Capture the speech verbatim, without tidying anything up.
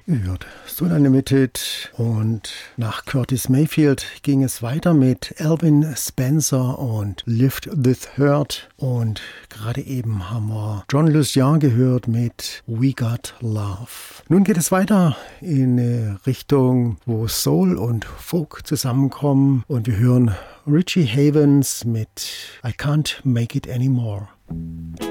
Ihr hört Soul Unlimited und nach Curtis Mayfield ging es weiter mit Elvin Spencer und Lift This Hurt und gerade eben haben wir John Lucian gehört mit We Got Love. Nun geht es weiter in eine Richtung, wo Soul und Folk zusammenkommen und wir hören Richie Havens mit I Can't Make It Anymore.